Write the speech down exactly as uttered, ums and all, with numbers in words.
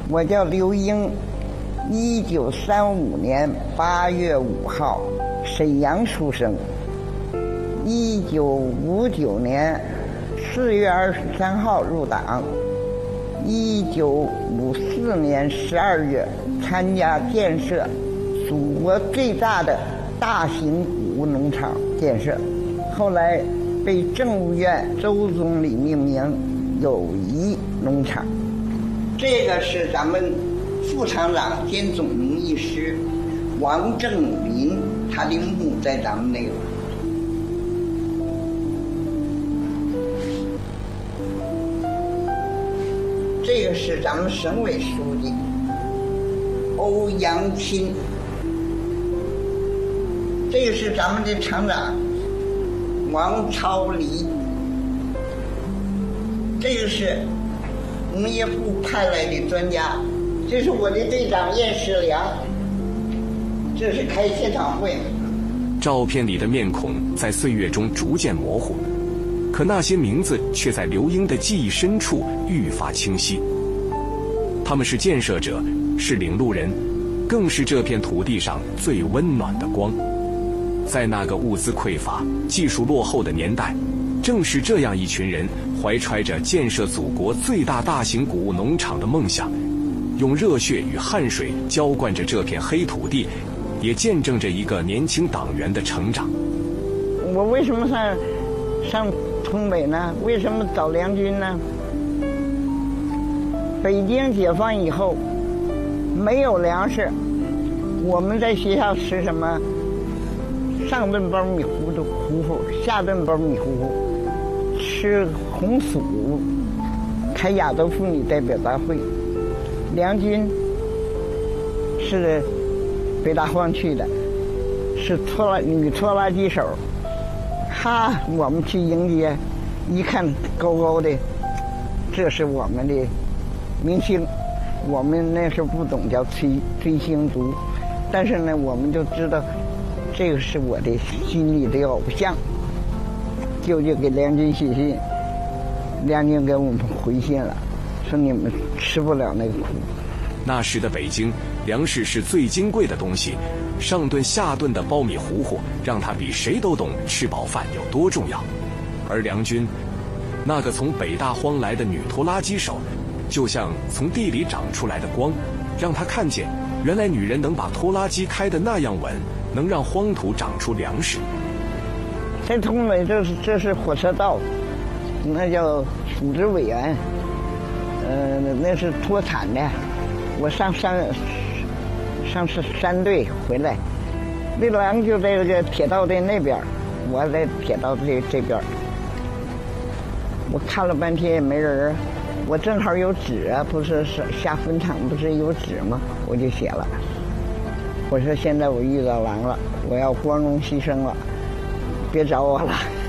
我叫刘英，一九三五年八月五号沈阳出生，一九五九年四月二十三号入党，一九五四年十二月参加建设祖国最大的大型谷物农场建设，后来被政务院周总理命名友谊农场。这个是咱们副厂长兼总农艺师王正林，他的墓在咱们那个。这个是咱们省委书记欧阳钦，这个是咱们的厂长王超黎，这个是农业部派来的专家，这是我的队长燕世良，这是开现场会。 照片里的面孔在岁月中逐渐模糊，可那些名字却在刘英的记忆深处愈发清晰。他们是建设者，是领路人，更是这片土地上最温暖的光。在那个物资匮乏、技术落后的年代，正是这样一群人怀揣着建设祖国最大大型谷物农场的梦想，用热血与汗水浇灌着这片黑土地，也见证着一个年轻党员的成长。 我为什么上上东北呢？为什么找梁军呢？北京解放以后没有粮食，我们在学校吃什么？上顿包米糊糊糊糊，下顿包米糊糊，吃红薯，开亚洲妇女代表大会。梁军是北大荒去的，是拖拉女拖拉机手。哈，我们去迎接，一看高高的，这是我们的明星。我们那时候不懂叫追追星族，但是呢，我们就知道这个是我的心里的偶像。舅舅给梁军写信，梁军给我们回信了，说你们吃不了那个苦。 那时的北京，粮食是最金贵的东西，上顿下顿的苞米糊糊，让他比谁都懂吃饱饭有多重要。而梁军，那个从北大荒来的女拖拉机手，就像从地里长出来的光，让他看见原来女人能把拖拉机开得那样稳，能让荒土长出粮食。 在东北，这是这是火车道，那叫组织委员，呃，那是脱产的。我上山上是山队回来，绿廊就在这个铁道的那边，我在铁道这这边。我看了半天也没人，我正好有纸啊，不是下坟场不是有纸吗？我就写了，我说现在我遇到狼了，我要光荣牺牲了，别找我了。